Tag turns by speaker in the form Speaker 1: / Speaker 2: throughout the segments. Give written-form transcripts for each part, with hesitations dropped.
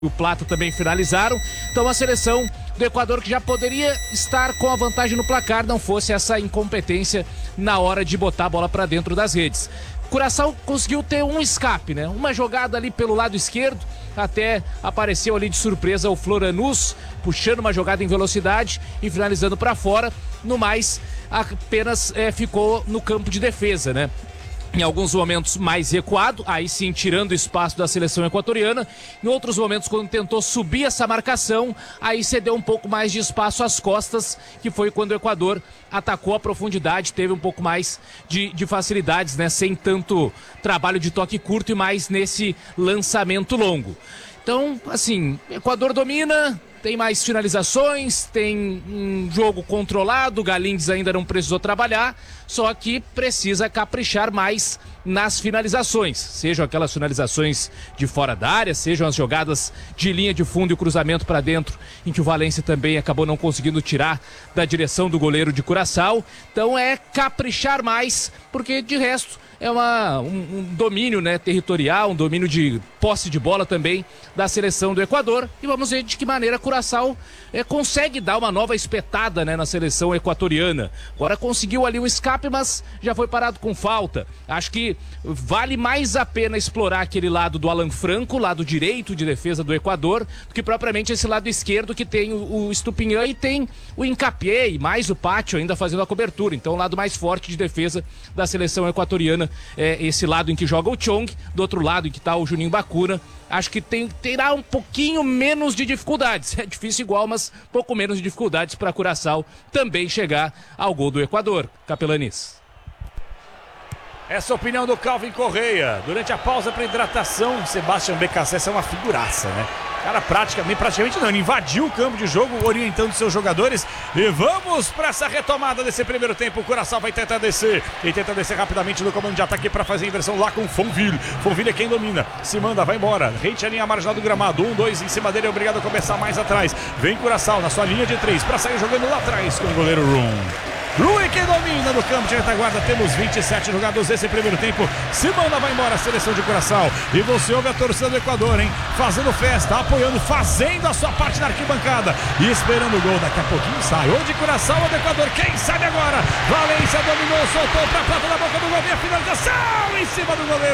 Speaker 1: O Plata também finalizaram. Então a seleção do Equador, que já poderia estar com a vantagem no placar, não fosse essa incompetência na hora de botar a bola para dentro das redes. Curaçao conseguiu ter um escape, né? Uma jogada ali pelo lado esquerdo, até apareceu ali de surpresa o Floranus, puxando uma jogada em velocidade e finalizando para fora. No mais, apenas ficou no campo de defesa, né? Em alguns momentos mais recuado, aí sim tirando espaço da seleção equatoriana. Em outros momentos, quando tentou subir essa marcação, aí cedeu um pouco mais de espaço às costas, que foi quando o Equador atacou a profundidade, teve um pouco mais de facilidades, né? Sem tanto trabalho de toque curto e mais nesse lançamento longo. Então, assim, Equador domina, tem mais finalizações, tem um jogo controlado, o Galíndez ainda não precisou trabalhar, só que precisa caprichar mais nas finalizações, sejam aquelas finalizações de fora da área, sejam as jogadas de linha de fundo e o cruzamento para dentro, em que o Valência também acabou não conseguindo tirar da direção do goleiro de Curaçao. Então é caprichar mais, porque de resto é um domínio, né, territorial, um domínio de posse de bola também da seleção do Equador. E vamos ver de que maneira Curaçao consegue dar uma nova espetada, né, na seleção equatoriana. Agora conseguiu ali um escape, mas já foi parado com falta. Acho que vale mais a pena explorar aquele lado do Alan Franco, lado direito de defesa do Equador, do que propriamente esse lado esquerdo que tem o Estupinhã e tem o Hincapié e mais o Pátio ainda fazendo a cobertura. Então o lado mais forte de defesa da seleção equatoriana é esse lado em que joga o Chong, do outro lado em que está o Juninho Bacuna. Acho que terá um pouquinho menos de dificuldades. É difícil igual, mas pouco menos de dificuldades para Curaçao também chegar ao gol do Equador. Capelanis.
Speaker 2: Essa é a opinião do Calvin Correia. Durante a pausa para hidratação, Sebastião BKSS é uma figuraça, né? O cara praticamente não, ele invadiu o campo de jogo, orientando seus jogadores. E vamos para essa retomada desse primeiro tempo. O Curaçao vai tentar descer. E tenta descer rapidamente no comando de ataque para fazer a inversão lá com o Fonville. Fonville é quem domina. Se manda, vai embora. Rente a linha marginal do gramado. 1-2 em cima dele, é obrigado a começar mais atrás. Vem Curaçao na sua linha de 3 para sair jogando lá atrás com o goleiro Rum. Rui que domina no campo de retaguarda. Temos 27 jogadores nesse primeiro tempo. Se manda, vai embora a seleção de Curaçao. E você ouve a torcida do Equador, hein? Fazendo festa, apoiando, fazendo a sua parte na arquibancada e esperando o gol. Daqui a pouquinho sai. Ou de Curaçao ou do Equador. Quem sabe agora? Valência dominou, soltou pra Plata da boca do gol. E a finalização em cima do goleiro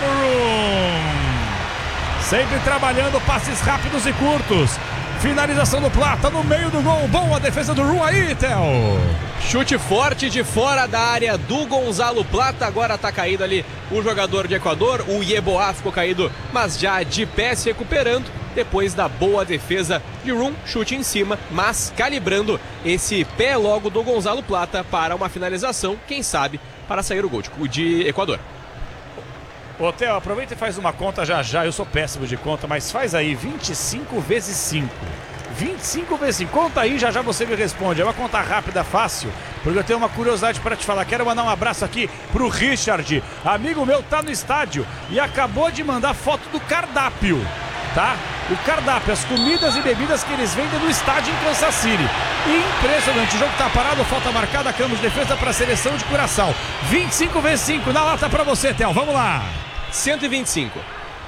Speaker 2: Rum. Sempre trabalhando passes rápidos e curtos. Finalização do Plata no meio do gol. Boa defesa do Rum aí, Theo.
Speaker 3: Chute forte de fora da área do Gonzalo Plata. Agora tá caído ali o jogador de Equador. O Yeboah ficou caído, mas já de pé se recuperando. Depois da boa defesa de Rum, chute em cima, mas calibrando esse pé logo do Gonzalo Plata para uma finalização, quem sabe, para sair o gol de Equador.
Speaker 2: Ô, Theo, aproveita e faz uma conta já. Eu sou péssimo de conta, mas faz aí 25 vezes 5. 25 vezes 5. Conta aí, já você me responde. É uma conta rápida, fácil, porque eu tenho uma curiosidade para te falar. Quero mandar um abraço aqui pro Richard. Amigo meu, tá no estádio e acabou de mandar foto do cardápio, tá? O cardápio, as comidas e bebidas que eles vendem no estádio em Kansas City. Impressionante, o jogo tá parado, falta marcada, campo de defesa para a seleção de Curaçao. 25 vezes 5, na lata para você, Theo, vamos lá.
Speaker 3: 125.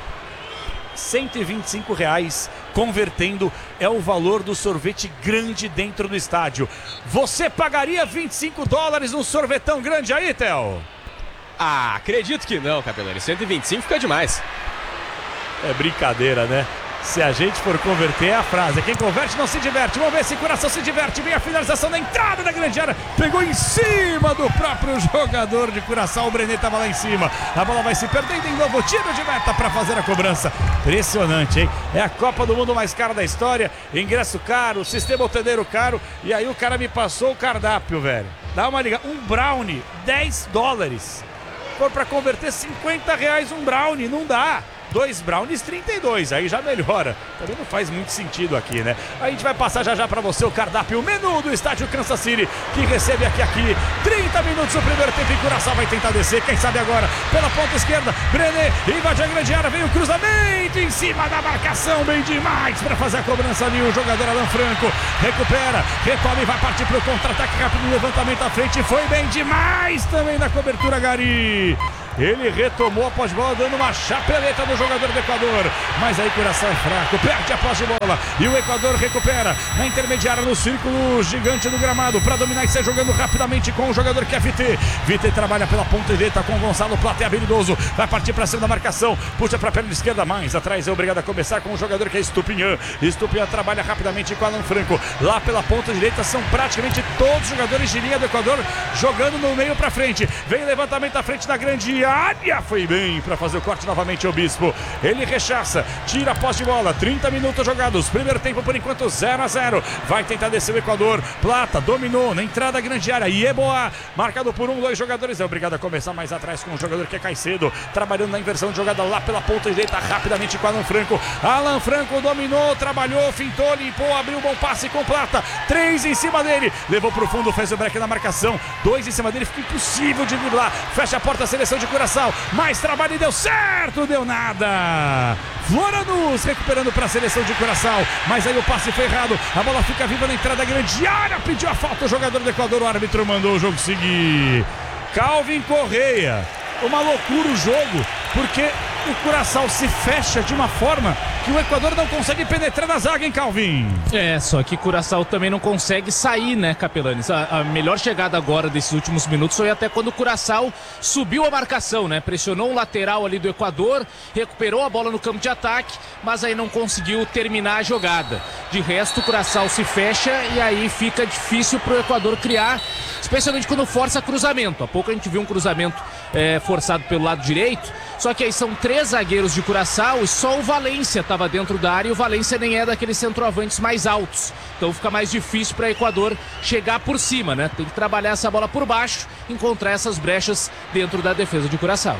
Speaker 2: R$125, convertendo, é o valor do sorvete grande dentro do estádio. Você pagaria $25 num sorvetão grande aí, Theo?
Speaker 3: Ah, acredito que não, Capelani. 125 fica demais.
Speaker 2: É brincadeira, né? Se a gente for converter, é a frase. Quem converte não se diverte. Vamos ver se Curaçao se diverte. Vem a finalização na entrada da grande área. Pegou em cima do próprio jogador de Curaçao. O Brené estava lá em cima. A bola vai se perdendo em novo. Tiro de meta para fazer a cobrança. Impressionante, hein? É a Copa do Mundo mais cara da história. Ingresso caro, sistema hoteleiro caro. E aí o cara me passou o cardápio, velho. Dá uma liga. Um brownie, $10. For para converter R$50 um brownie. Não dá. 2 brownies, 32, aí já melhora. Também não faz muito sentido aqui, né? A gente vai passar já para você o cardápio, o menu do estádio Kansas City, que recebe aqui 30 minutos do primeiro tempo. Em Curaçao vai tentar descer, quem sabe agora pela ponta esquerda. Brené invade a grande área, vem o cruzamento em cima da marcação, bem demais para fazer a cobrança ali. O jogador Alan Franco recupera, retoma e vai partir para o contra-ataque rápido, levantamento à frente. Foi bem demais também na cobertura, Gari. Ele retomou a posse de bola, dando uma chapeleta do jogador do Equador. Mas aí Curaçao é fraco, perde a posse de bola. E o Equador recupera na intermediária, no círculo gigante do gramado, para dominar e sair jogando rapidamente com o jogador que é Vite. Vite trabalha pela ponta direita com o Gonzalo Plata, é habilidoso. Vai partir para cima da marcação, puxa para a perna esquerda, mais atrás é obrigado a começar com o jogador que é Estupinhan. Estupinhan trabalha rapidamente com Alan Franco. Lá pela ponta direita são praticamente todos os jogadores de linha do Equador jogando no meio para frente. Vem levantamento à frente da grande área. Foi bem para fazer o corte novamente o Bispo. Ele rechaça, tira a posse de bola. 30 minutos jogados. Primeiro tempo por enquanto 0-0. Vai tentar descer o Equador. Plata dominou na entrada da grande área. Yeboah, marcado por dois jogadores. É obrigado a começar mais atrás com o jogador que é Caicedo. Trabalhando na inversão de jogada lá pela ponta direita rapidamente com Alan Franco. Alan Franco dominou, trabalhou, fintou, limpou, abriu um bom passe com Plata. 3 em cima dele. Levou pro fundo, fez o break na marcação. 2 em cima dele, fica impossível de driblar. Fecha a porta a seleção de Curaçao. Mais trabalho e deu certo, deu nada. Floranus recuperando para a seleção de Curaçao. Mas aí o passe foi errado. A bola fica viva na entrada da grande área. Pediu a falta o jogador do Equador. O árbitro mandou o jogo seguir. Calvin Correia. Uma loucura o jogo, porque o Curaçao se fecha de uma forma que o Equador não consegue penetrar na zaga, hein, Calvin?
Speaker 1: Só que Curaçao também não consegue sair, né, Capelanes? A melhor chegada agora desses últimos minutos foi até quando o Curaçao subiu a marcação, né? Pressionou o lateral ali do Equador, recuperou a bola no campo de ataque, mas aí não conseguiu terminar a jogada. De resto, o Curaçao se fecha e aí fica difícil pro Equador criar, especialmente quando força cruzamento. Há pouco a gente viu um cruzamento forçado pelo lado direito, só que aí são 3 zagueiros de Curaçao e só o Valência estava dentro da área, e o Valência nem é daqueles centroavantes mais altos, então fica mais difícil para o Equador chegar por cima, né? Tem que trabalhar essa bola por baixo, encontrar essas brechas dentro da defesa de Curaçao.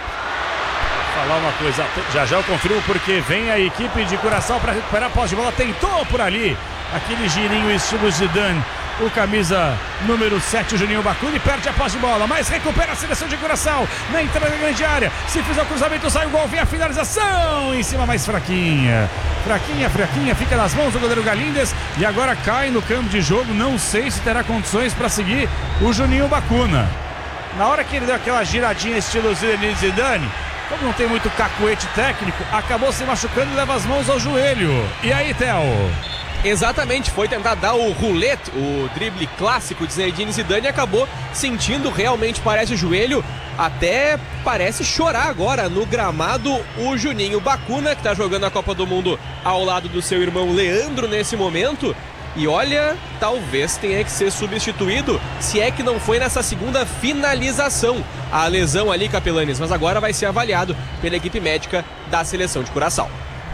Speaker 2: Falar uma coisa, já eu confirmo, porque vem a equipe de Curaçao para recuperar a posse de bola, tentou por ali aquele girinho estilo Zidane. O camisa número 7, o Juninho Bacuna, e perde a posse de bola, mas recupera a seleção de Curaçao na entrada da grande área. Se fizer o cruzamento, sai o gol, vem a finalização em cima, mais fraquinha, fica nas mãos do goleiro Galíndez e agora cai no campo de jogo. Não sei se terá condições para seguir o Juninho Bacuna. Na hora que ele deu aquela giradinha estilo Zidane, como não tem muito cacuete técnico, acabou se machucando e leva as mãos ao joelho. E aí, Theo?
Speaker 3: Exatamente, foi tentar dar o roulette, o drible clássico de Zinedine Zidane, e acabou sentindo, realmente parece o joelho, até parece chorar agora no gramado o Juninho Bacuna, que está jogando a Copa do Mundo ao lado do seu irmão Leandro nesse momento. E olha, talvez tenha que ser substituído, se é que não foi nessa segunda finalização a lesão ali, Capelanes, mas agora vai ser avaliado pela equipe médica da seleção de Curaçao.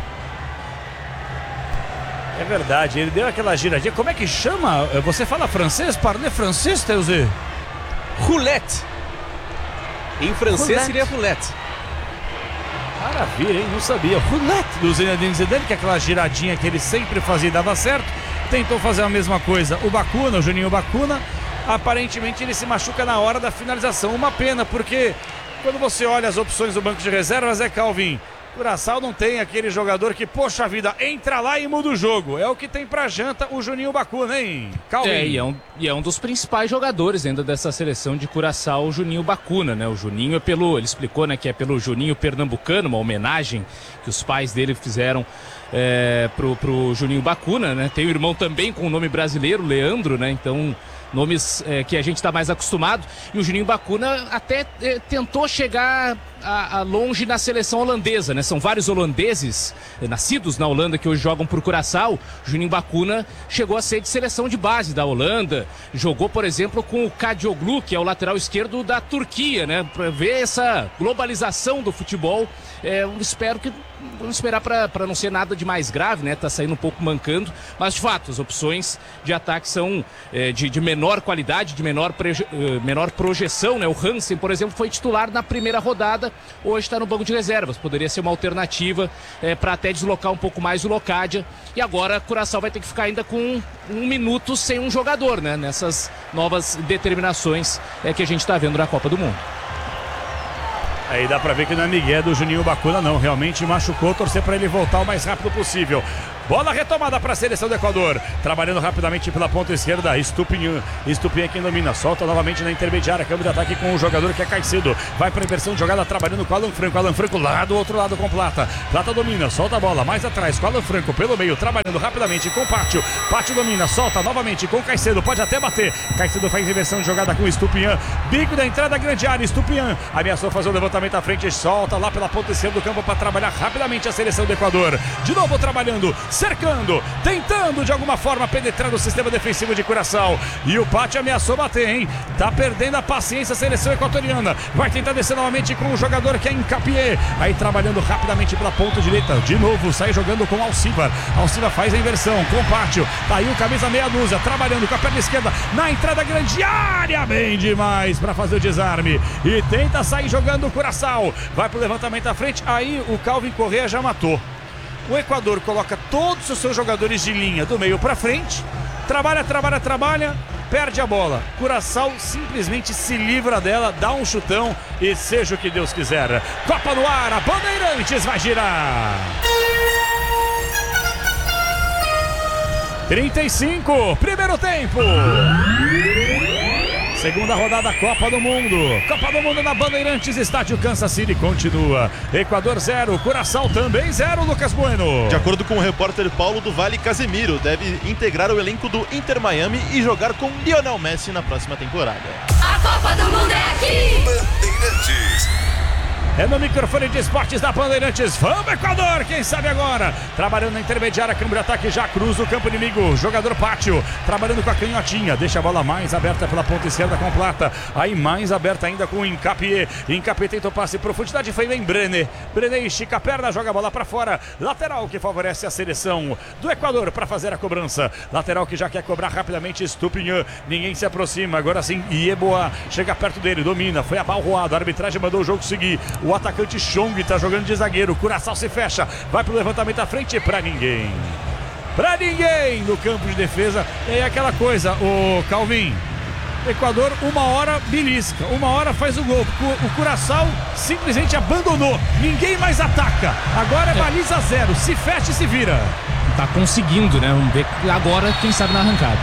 Speaker 2: É verdade, ele deu aquela giradinha. Como é que chama? Você fala francês? Parle francês, Teuzé?
Speaker 3: Roulette. Em francês
Speaker 2: roulette.
Speaker 3: Seria roulette.
Speaker 2: Maravilha, hein? Não sabia. Roulette do Zinedine Zidane, que é aquela giradinha que ele sempre fazia e dava certo. Tentou fazer a mesma coisa o Bacuna, o Juninho Bacuna. Aparentemente ele se machuca na hora da finalização. Uma pena, porque quando você olha as opções do banco de reservas, Calvin, Curaçao não tem aquele jogador que, poxa vida, entra lá e muda o jogo. É o que tem pra janta o Juninho Bacuna, hein, Calvin?
Speaker 1: E é um dos principais jogadores ainda dessa seleção de Curaçao, o Juninho Bacuna, né? O Juninho ele explicou, né, que é pelo Juninho Pernambucano, uma homenagem que os pais dele fizeram pro Juninho Bacuna, né? Tem o irmão também com o nome brasileiro, Leandro, né? Então, nomes que a gente está mais acostumado. E o Juninho Bacuna até tentou chegar longe na seleção holandesa, né? São vários holandeses nascidos na Holanda que hoje jogam por Curaçao. O Juninho Bacuna chegou a ser de seleção de base da Holanda. Jogou, por exemplo, com o Kadioglu, que é o lateral esquerdo da Turquia, né? Para ver essa globalização do futebol. Vamos esperar para não ser nada de mais grave, né? Tá saindo um pouco mancando, mas de fato as opções de ataque são de menor qualidade, de menor projeção, né? O Hansen, por exemplo, foi titular na primeira rodada, hoje está no banco de reservas, poderia ser uma alternativa para até deslocar um pouco mais o Locádia. E agora Curaçao vai ter que ficar ainda com um minuto sem um jogador, né? Nessas novas determinações que a gente está vendo na Copa do Mundo.
Speaker 2: Aí dá pra ver que não é migué do Juninho Bacuna, não. Realmente machucou, torcer pra ele voltar o mais rápido possível. Bola retomada para a seleção do Equador. Trabalhando rapidamente pela ponta esquerda, Estupinhan quem domina. Solta novamente na intermediária. Câmbio de ataque com o jogador que é Caicedo. Vai para a inversão de jogada trabalhando com o Alan Franco. Alan Franco lá do outro lado com Plata. Plata domina, solta a bola mais atrás com o Alan Franco pelo meio. Trabalhando rapidamente com Pátio. Pátio domina, solta novamente com Caicedo. Pode até bater. Caicedo faz inversão de jogada com o Estupinhan. Bico da entrada grande área. Estupinhan ameaçou fazer o levantamento à frente. Solta lá pela ponta esquerda do campo para trabalhar rapidamente a seleção do Equador. De novo trabalhando, cercando, tentando de alguma forma penetrar no sistema defensivo de Curaçao. E o Pátio ameaçou bater, hein? Tá perdendo a paciência a seleção equatoriana. Vai tentar descer novamente com o jogador que é Hincapié. Aí trabalhando rapidamente pela ponta direita. De novo, sai jogando com Alcivar. Alcivar faz a inversão com o Pátio. Tá aí o camisa meia dúzia, trabalhando com a perna esquerda na entrada grande área. Bem demais para fazer o desarme. E tenta sair jogando o Curaçao. Vai pro levantamento à frente. Aí o Calvin Correa já matou. O Equador coloca todos os seus jogadores de linha do meio para frente. Trabalha, perde a bola. Curaçao simplesmente se livra dela, dá um chutão e seja o que Deus quiser. Copa no ar, a Bandeirantes vai girar. 35, primeiro tempo. Segunda rodada, Copa do Mundo. Copa do Mundo na Bandeirantes, estádio Kansas City continua. Equador 0, Curaçao também 0, Lucas Bueno.
Speaker 4: De acordo com o repórter Paulo do Vale, Casemiro deve integrar o elenco do Inter Miami e jogar com Lionel Messi na próxima temporada.
Speaker 5: A Copa do Mundo é aqui!
Speaker 6: Bandeirantes.
Speaker 2: É no microfone de esportes da Bandeirantes. Vamos, Equador, quem sabe agora. Trabalhando na intermediária, câmbio de ataque, já cruza o campo inimigo. Jogador Pátio, trabalhando com a canhotinha. Deixa a bola mais aberta pela ponta esquerda com Plata. Aí mais aberta ainda com o Hincapié. Hincapié tenta o passe em profundidade, foi bem Brené. Brené estica a perna, joga a bola para fora. Lateral que favorece a seleção do Equador para fazer a cobrança. Lateral que já quer cobrar rapidamente, Estupinhan. Ninguém se aproxima, agora sim, Yeboah chega perto dele, domina, foi abalroado. A arbitragem mandou o jogo seguir. O atacante Chong está jogando de zagueiro. Curaçao se fecha, vai pro levantamento à frente para ninguém. Para ninguém no campo de defesa. E é aquela coisa, o Calvin. Equador, uma hora belisca, uma hora faz o gol. O Curaçao simplesmente abandonou. Ninguém mais ataca. Agora é baliza zero. Se fecha e se vira.
Speaker 1: Tá conseguindo, né? Vamos ver agora, quem sabe na arrancada.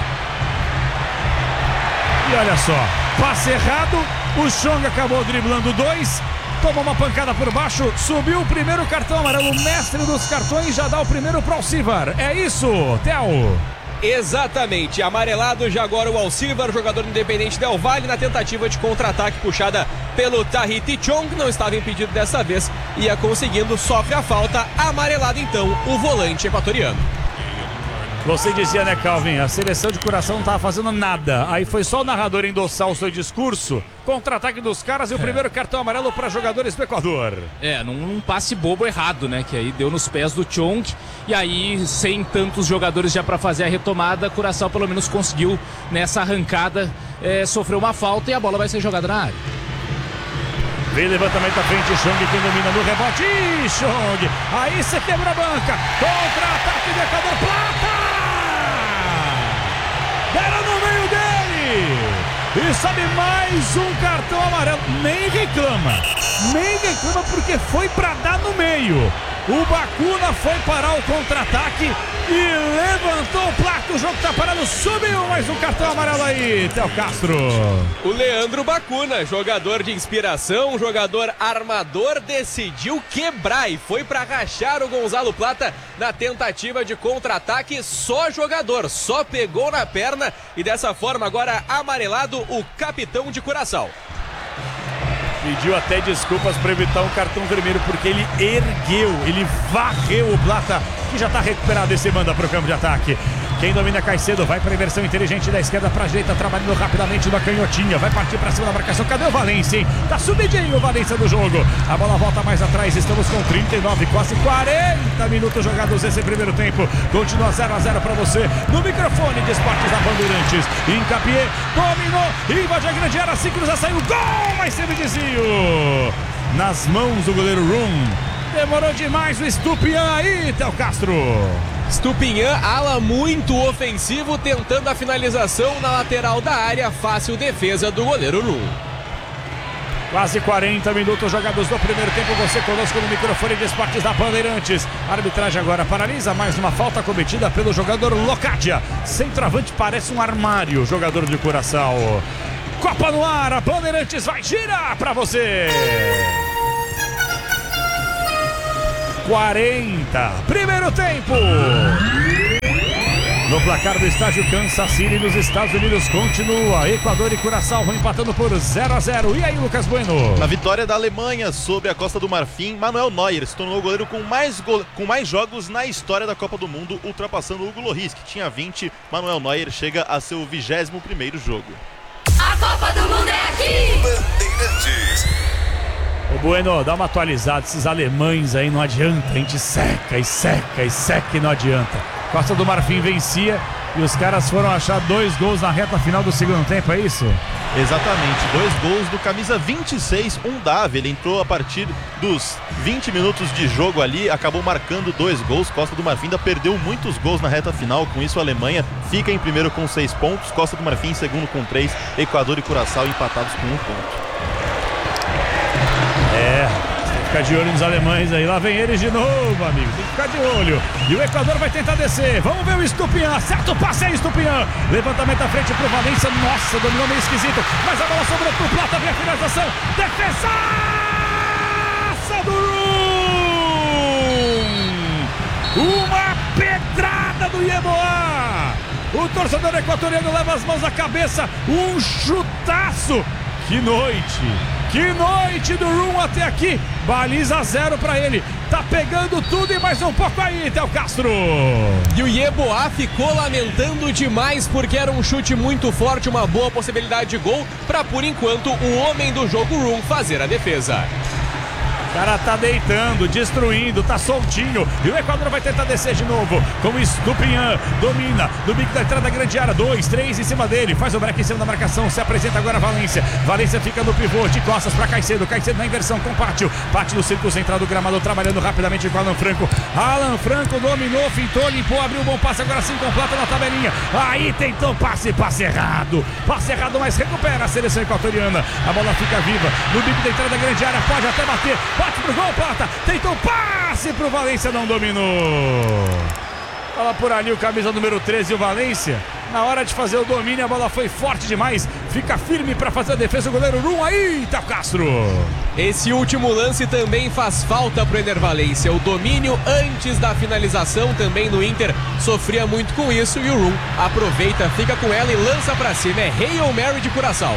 Speaker 2: E olha só, passe errado. O Chong acabou driblando 2. Tomou uma pancada por baixo, subiu o primeiro cartão amarelo. O mestre dos cartões já dá o primeiro para o Alcivar. É isso, Theo?
Speaker 3: Exatamente, amarelado já agora o Alcivar, jogador independente Del Valle, na tentativa de contra-ataque puxada pelo Tahiti Chong, não estava impedido dessa vez, ia conseguindo, sofre a falta, amarelado então o volante equatoriano.
Speaker 2: Você dizia, né, Calvin? A seleção de Curaçao não estava fazendo nada. Aí foi só o narrador endossar o seu discurso. Contra-ataque dos caras e o primeiro cartão amarelo para jogadores do Equador.
Speaker 1: Num passe bobo errado, né? Que aí deu nos pés do Chong. E aí, sem tantos jogadores já para fazer a retomada, Curaçao pelo menos conseguiu nessa arrancada sofrer uma falta e a bola vai ser jogada na área.
Speaker 2: Vem levantamento à frente, Chong quem domina no rebote. Chong, aí você quebra a banca. Contra-ataque do Equador, Plata! Deram no meio dele! E sobe mais um cartão amarelo. Nem reclama porque foi pra dar no meio. O Bacuna foi parar o contra-ataque e levantou o placo. O jogo tá parado, subiu mais um cartão amarelo aí, Theo Castro.
Speaker 3: O Leandro Bacuna, jogador de inspiração, jogador armador, decidiu quebrar e foi para rachar o Gonzalo Plata na tentativa de contra-ataque. Só jogador, só pegou na perna e dessa forma agora amarelado o capitão de Curaçao.
Speaker 2: Pediu até desculpas para evitar um cartão vermelho, porque ele ele varreu o Plata, que já está recuperado e se manda para o campo de ataque. Quem domina Caicedo vai para a inversão inteligente da esquerda para a direita, trabalhando rapidamente na canhotinha. Vai partir para cima da marcação. Cadê o Valência, hein? Tá subidinho o Valência do jogo. A bola volta mais atrás. Estamos com 39, quase 40 minutos jogados esse primeiro tempo. Continua 0-0 para você no microfone de esportes da Bandeirantes. Hincapié dominou, invade a grande área, se cruza, saiu gol, mas teve desvio nas mãos do goleiro Rum. Demorou demais o Estupinhan aí, Theo Castro.
Speaker 3: Estupinhan, ala muito ofensivo, tentando a finalização na lateral da área, fácil defesa do goleiro Rum.
Speaker 2: Quase 40 minutos jogados no primeiro tempo. Você conosco no microfone de esportes da Bandeirantes. A arbitragem agora paralisa mais uma falta cometida pelo jogador Locadia. Centroavante, parece um armário, jogador de Curaçao. Copa no ar, a Bandeirantes vai girar pra você. 40, primeiro tempo. No placar do estádio Kansas City, nos Estados Unidos, continua. Equador e Curaçao vão empatando por 0-0. E aí, Lucas Bueno?
Speaker 4: Na vitória da Alemanha sobre a Costa do Marfim, Manuel Neuer se tornou o goleiro com mais jogos na história da Copa do Mundo, ultrapassando Hugo Lloris, que tinha 20. Manuel Neuer chega a seu 21º jogo.
Speaker 5: A Copa do Mundo é aqui!
Speaker 6: Bandeirantes.
Speaker 2: Ô Bueno, dá uma atualizada. Esses alemães aí não adianta. A gente seca e seca e seca e não adianta. Costa do Marfim vencia e os caras foram achar 2 gols na reta final do segundo tempo, é isso?
Speaker 4: Exatamente, 2 gols do camisa 26, Undav. Ele entrou a partir dos 20 minutos de jogo ali, acabou marcando 2 gols. Costa do Marfim ainda perdeu muitos gols na reta final, com isso a Alemanha fica em primeiro com 6 pontos, Costa do Marfim em segundo com 3, Equador e Curaçao empatados com 1 ponto.
Speaker 2: Fica de olho nos alemães aí, lá vem eles de novo, amigo, tem que ficar de olho. E o Equador vai tentar descer, vamos ver o Estupiñán, acerta o passe aí, Estupiñán. Levantamento à frente pro Valência, nossa, dominou meio esquisito, mas a bola sobrou pro Plata, vem a finalização, defesaça do Rum! Uma pedrada do Yeboah! O torcedor equatoriano leva as mãos à cabeça, um chutaço! Que noite do Rum até aqui. Baliza 0 pra ele. Tá pegando tudo e mais um pouco aí, Théo Castro.
Speaker 3: E o Yeboah ficou lamentando demais porque era um chute muito forte, uma boa possibilidade de gol pra, por enquanto, o homem do jogo Rum fazer a defesa.
Speaker 2: O cara tá deitando, destruindo, tá soltinho. E o Equador vai tentar descer de novo. Com o Estupiñán, domina no bico da entrada da grande área. 2, 3 em cima dele. Faz o break em cima da marcação. Se apresenta agora a Valência. Valência fica no pivô, de costas pra Caicedo. Caicedo na inversão com Pátio. Pátio no círculo central do gramado, trabalhando rapidamente com Alan Franco. Alan Franco dominou, fintou, limpou, abriu um bom passe. Agora sim completa na tabelinha. Aí tentou passe errado. Passe errado, mas recupera a seleção equatoriana. A bola fica viva no bico da entrada da grande área. Pode até bater. Bate pro gol, Plata. Tentou passe pro Valência, não dominou. Fala por ali o camisa número 13, o Valência. Na hora de fazer o domínio, a bola foi forte demais. Fica firme para fazer a defesa o goleiro Rum. Aí, Théo Castro.
Speaker 3: Esse último lance também faz falta pro Ener Valência. O domínio antes da finalização também no Inter sofria muito com isso. E o Rum aproveita, fica com ela e lança para cima. É Hail Mary de Curaçao.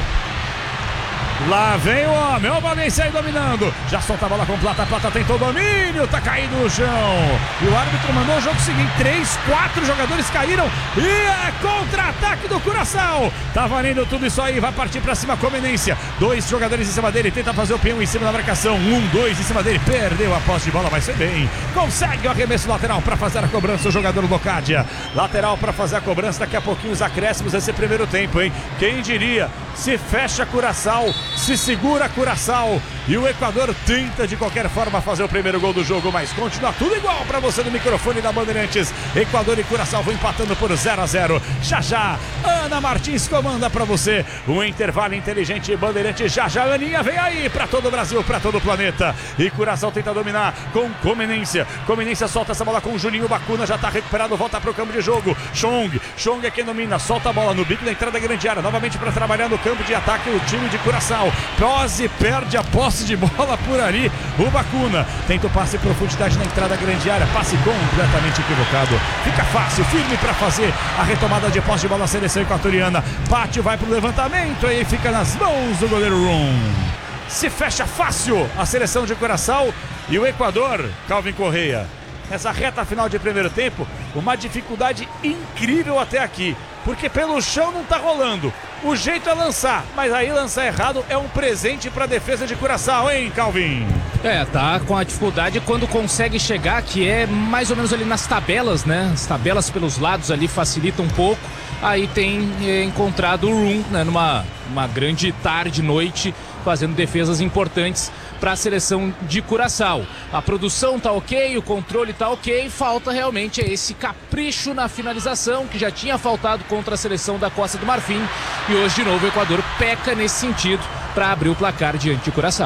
Speaker 2: Lá vem o homem, o Valência aí dominando. Já solta a bola com Plata, Plata tentou o domínio, tá caído no chão. E o árbitro mandou o jogo seguinte, 3, 4 jogadores caíram. E é contra-ataque do Curaçao. Tá valendo tudo isso aí, vai partir pra cima com Comenência. 2 jogadores em cima dele, tenta fazer o peão em cima da marcação. 1, 2 em cima dele, perdeu a posse de bola, vai ser bem. Consegue o arremesso lateral pra fazer a cobrança o jogador Locadia. Lateral pra fazer a cobrança, daqui a pouquinho os acréscimos desse primeiro tempo, hein? Quem diria? Se fecha Curaçao, se segura Curaçao e o Equador tenta de qualquer forma fazer o primeiro gol do jogo, mas continua tudo igual para você no microfone da Bandeirantes. Equador e Curaçao vão empatando por 0-0. Já, Ana Martins comanda para você um intervalo inteligente. Bandeirantes, já, Aninha vem aí para todo o Brasil, para todo o planeta. E Curaçao tenta dominar com Comenência. Comenência solta essa bola com o Juninho Bacuna, já tá recuperado, volta pro campo de jogo. Chong é quem domina, solta a bola no bico da entrada da grande área, novamente para trabalhar no campo de ataque o time de Curaçao. Pose perde a posse de bola por ali. O Bacuna tenta o passe em profundidade na entrada da grande área. Passe completamente equivocado. Fica fácil, firme para fazer a retomada de posse de bola da seleção equatoriana. Pátio vai pro levantamento e fica nas mãos do goleiro Rum. Se fecha fácil a seleção de Curaçao e o Equador, Calvin Correia. Nessa reta final de primeiro tempo, uma dificuldade incrível até aqui. Porque pelo chão não tá rolando. O jeito é lançar, mas aí lançar errado é um presente para a defesa de Curaçao, hein, Calvin?
Speaker 1: Tá com a dificuldade quando consegue chegar, que é mais ou menos ali nas tabelas, né? As tabelas pelos lados ali facilitam um pouco. Aí tem encontrado o Rum, né, numa grande tarde, noite, fazendo defesas importantes para a seleção de Curaçao. A produção tá ok, o controle tá ok, falta realmente esse capricho na finalização que já tinha faltado contra a seleção da Costa do Marfim e hoje de novo o Equador peca nesse sentido, para abrir o placar diante de Curaçao.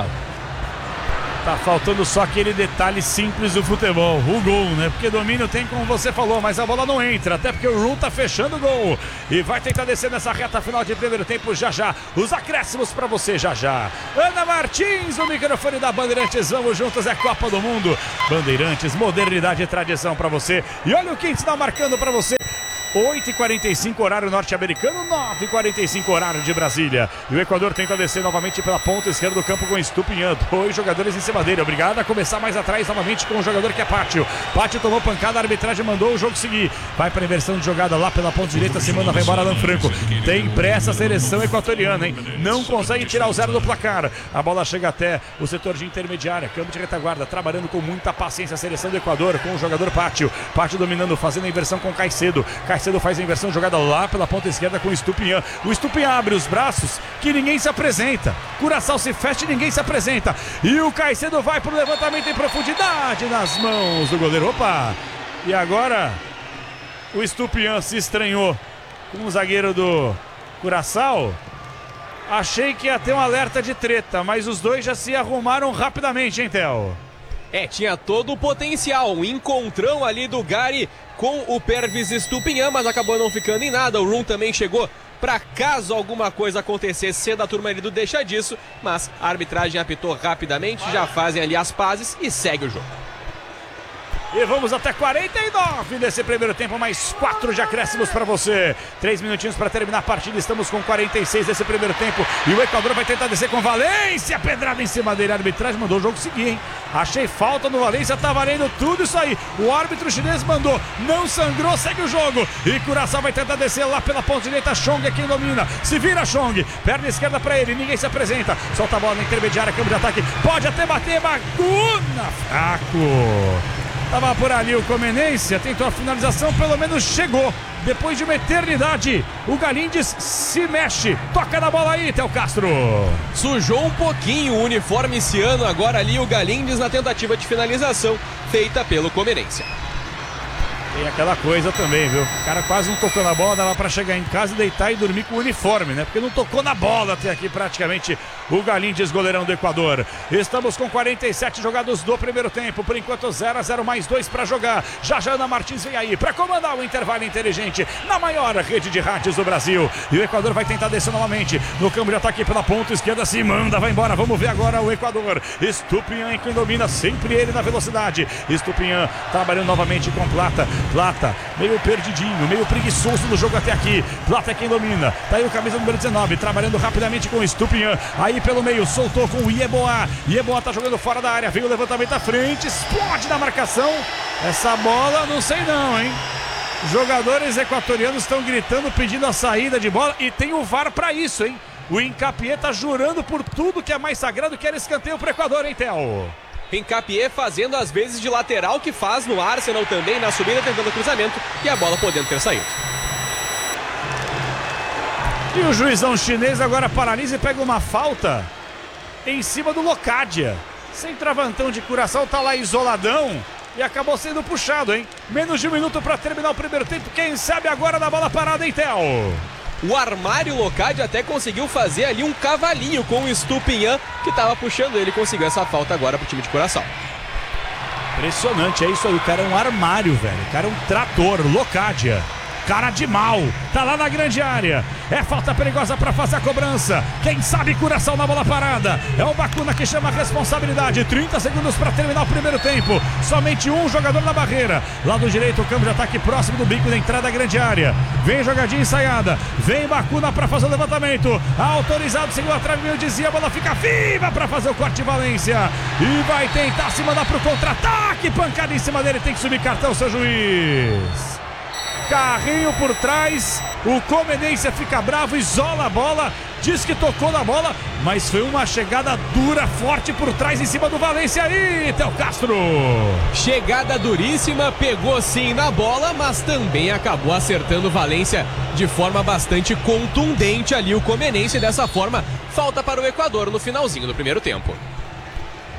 Speaker 2: Tá faltando só aquele detalhe simples do futebol, o gol, né? Porque domínio tem, como você falou, mas a bola não entra, até porque o Rum tá fechando o gol. E vai tentar descer nessa reta final de primeiro tempo já. Os acréscimos pra você já. Ana Martins, o microfone da Bandeirantes, vamos juntos, é Copa do Mundo. Bandeirantes, modernidade e tradição pra você. E olha o que está marcando pra você. 8h45 horário norte-americano, 9h45 horário de Brasília. E o Equador tenta descer novamente pela ponta esquerda do campo com Estupinhan. 2 jogadores em cima dele. Obrigado a começar mais atrás novamente com o jogador que é Pátio. Pátio tomou pancada, a arbitragem mandou o jogo seguir. Vai para a inversão de jogada lá pela ponta direita, se manda, vai embora Alan Franco. Tem pressa a seleção equatoriana, hein? Não consegue tirar o 0 do placar. A bola chega até o setor de intermediária, campo de retaguarda, trabalhando com muita paciência a seleção do Equador com o jogador Pátio. Pátio dominando, fazendo a inversão com Caicedo. Caicedo faz a inversão jogada lá pela ponta esquerda com o Estupinhan. O Estupinhan abre os braços que ninguém se apresenta. Curaçao se fecha e ninguém se apresenta. E o Caicedo vai para o levantamento em profundidade nas mãos do goleiro. Opa! E agora o Estupinhan se estranhou com o zagueiro do Curaçao. Achei que ia ter um alerta de treta, mas os dois já se arrumaram rapidamente, hein, Theo?
Speaker 3: Tinha todo o potencial, um encontrão ali do Gary com o Pervis Estupinhan, mas acabou não ficando em nada. O Rum também chegou para caso alguma coisa acontecesse cedo, a turma ali do deixa disso, mas a arbitragem apitou rapidamente, já fazem ali as pazes e segue o jogo.
Speaker 2: E vamos até 49 nesse primeiro tempo, mais 4 de acréscimos para você. 3 minutinhos para terminar a partida, estamos com 46 nesse primeiro tempo. E o Equador vai tentar descer com Valência, pedrada em cima dele. A arbitragem mandou o jogo seguir, hein? Achei falta no Valência, tá valendo tudo isso aí. O árbitro chinês mandou, não sangrou, segue o jogo. E Curaçao vai tentar descer lá pela ponta direita. Chong é quem domina, se vira Chong, perna esquerda para ele, ninguém se apresenta. Solta a bola na intermediária, campo de ataque, pode até bater, Baguna, fraco. Tava por ali o Comenência, tentou a finalização, pelo menos chegou. Depois de uma eternidade, o Galindes se mexe. Toca na bola aí, Theo Castro.
Speaker 3: Sujou um pouquinho o uniforme esse ano, agora ali o Galindes na tentativa de finalização feita pelo Comenência.
Speaker 2: Tem aquela coisa também, viu? O cara quase não tocou na bola, dava pra chegar em casa e deitar e dormir com o uniforme, né? Porque não tocou na bola até aqui praticamente o Galindes, goleirão do Equador. Estamos com 47 jogados do primeiro tempo, por enquanto 0-0, mais 2 pra jogar. Já Ana Martins vem aí pra comandar o intervalo inteligente na maior rede de rádios do Brasil. E o Equador vai tentar descer novamente no campo de ataque pela ponta esquerda, se manda, vai embora. Vamos ver agora o Equador. Estupinhan é quem domina, sempre ele na velocidade. Estupinhan trabalhando novamente com Plata, meio perdidinho, meio preguiçoso no jogo até aqui. Plata é quem domina. Tá aí o camisa número 19, trabalhando rapidamente com o Estupinhan. Aí pelo meio, soltou com o Yeboah. Yeboah tá jogando fora da área, veio o levantamento à frente, explode na marcação. Essa bola, não sei não, hein? Os jogadores equatorianos estão gritando, pedindo a saída de bola. E tem o VAR pra isso, hein? O Hincapié tá jurando por tudo que é mais sagrado, que era escanteio pro Equador, hein, Theo?
Speaker 3: Hincapié fazendo as vezes de lateral que faz no Arsenal também, na subida tentando cruzamento e a bola podendo ter saído.
Speaker 2: E o juizão chinês agora paralisa e pega uma falta em cima do Locadia. Centroavantão de Curaçao tá lá isoladão e acabou sendo puxado, hein? Menos de 1 minuto para terminar o primeiro tempo. Quem sabe agora na bola parada, hein, Theo?
Speaker 3: O armário Locadia até conseguiu fazer ali um cavalinho com o Estupinhan, que estava puxando ele, conseguiu essa falta agora pro time de Curaçao.
Speaker 2: Impressionante, é isso aí, o cara é um armário, velho, o cara é um trator, Locadia. Cara de mal, tá lá na grande área. É falta perigosa para fazer a cobrança. Quem sabe Curaçao na bola parada. É o Baguna que chama a responsabilidade. 30 segundos para terminar o primeiro tempo. Somente um jogador na barreira. Lado direito, o campo de ataque próximo do bico da entrada da grande área. Vem jogadinha ensaiada. Vem Baguna para fazer o levantamento. Autorizado, segura a trave, meio dizia. A bola fica viva para fazer o corte Valência. E vai tentar se mandar pro contra-ataque. Pancada em cima dele, tem que subir cartão, seu juiz. Carrinho por trás, o Comenência fica bravo, isola a bola, diz que tocou na bola, mas foi uma chegada dura, forte por trás em cima do Valência aí, Theo Castro.
Speaker 3: Chegada duríssima, pegou sim na bola, mas também acabou acertando o Valência de forma bastante contundente ali o Comenência. Dessa forma, falta para o Equador no finalzinho do primeiro tempo.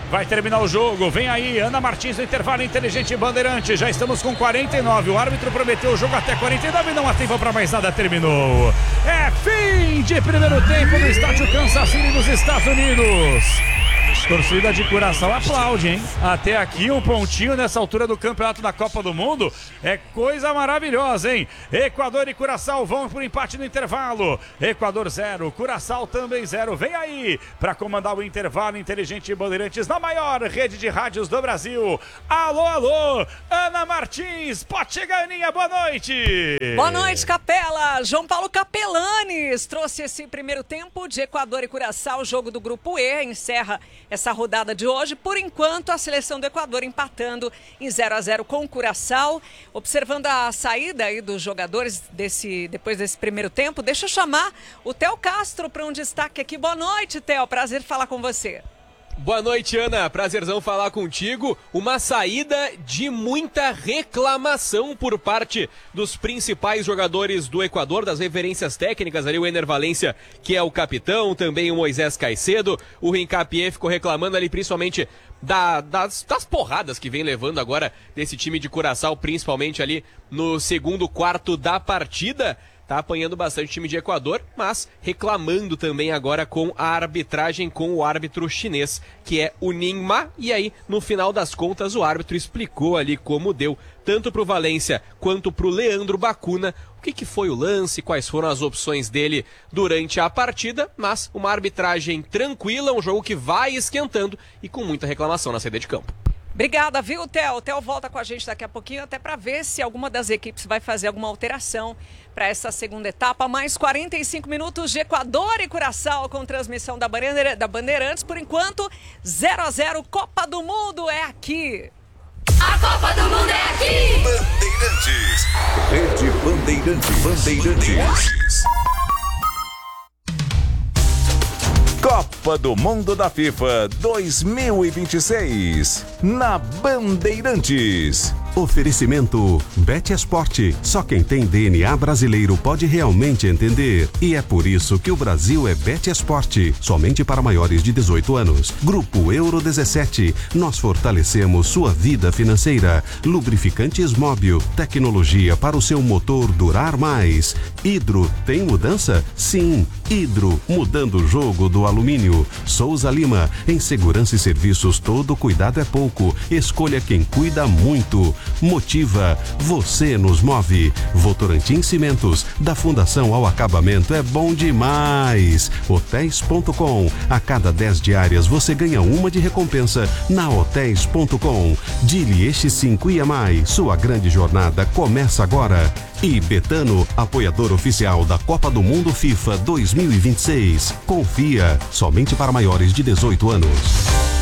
Speaker 2: Vai terminar o jogo. Vem aí, Ana Martins no intervalo inteligente Bandeirante. Já estamos com 49. O árbitro prometeu o jogo até 49. Não há tempo para mais nada. Terminou. É fim de primeiro tempo no estádio Kansas City nos Estados Unidos. Torcida de Curaçao aplaude, hein? Até aqui um pontinho nessa altura do campeonato da Copa do Mundo é coisa maravilhosa, hein? Equador e Curaçao vão por empate no intervalo. Equador 0, Curaçao também 0. Vem aí para comandar o intervalo inteligente Bandeirantes na maior rede de rádios do Brasil. Alô, alô, Ana Martins, pode chegar, Aninha, boa noite.
Speaker 6: Boa noite, Capela. João Paulo Capelanes trouxe esse primeiro tempo de Equador e Curaçao, jogo do Grupo E, encerra essa rodada de hoje. Por enquanto, a seleção do Equador empatando em 0-0 com o Curaçao. Observando a saída aí dos jogadores depois desse primeiro tempo, deixa eu chamar o Theo Castro para um destaque aqui. Boa noite, Theo. Prazer falar com você.
Speaker 3: Boa noite, Ana. Prazerzão falar contigo. Uma saída de muita reclamação por parte dos principais jogadores do Equador, das referências técnicas ali, o Ener Valencia, que é o capitão, também o Moisés Caicedo. O Hincapie ficou reclamando ali principalmente das porradas que vem levando agora desse time de Curaçao, principalmente ali no segundo quarto da partida. Tá apanhando bastante o time de Equador, mas reclamando também agora com a arbitragem, com o árbitro chinês, que é o Ning Ma. E aí, no final das contas, o árbitro explicou ali como deu, tanto pro Valência quanto pro Leandro Bacuna, o que foi o lance, quais foram as opções dele durante a partida, mas uma arbitragem tranquila, um jogo que vai esquentando e com muita reclamação na saída de campo.
Speaker 6: Obrigada, viu, Theo? O Theo volta com a gente daqui a pouquinho, até para ver se alguma das equipes vai fazer alguma alteração para essa segunda etapa. Mais 45 minutos de Equador e Curaçao com transmissão da Bandeirantes. Por enquanto, 0-0, Copa do Mundo é aqui.
Speaker 5: A Copa do Mundo é aqui.
Speaker 7: Bandeirantes. Rede Bandeirantes. Copa do Mundo da FIFA 2026 na Bandeirantes.
Speaker 8: Oferecimento BetEsport. Só quem tem DNA brasileiro pode realmente entender. E é por isso que o Brasil é BetEsport. Somente para maiores de 18 anos. Grupo Euro 17. Nós fortalecemos sua vida financeira. Lubrificantes Móbil. Tecnologia para o seu motor durar mais. Hidro. Tem mudança? Sim. Hidro. Mudando o jogo do alumínio. Souza Lima. Em segurança e serviços, todo cuidado é pouco. Escolha quem cuida muito. Motiva, você nos move. Votorantim Cimentos, da fundação ao acabamento é bom demais. Hotéis.com, a cada 10 diárias você ganha uma de recompensa na Hotéis.com. Dili X5 IMI, sua grande jornada começa agora. E Betano, apoiador oficial da Copa do Mundo FIFA 2026. Confia, somente para maiores de 18 anos.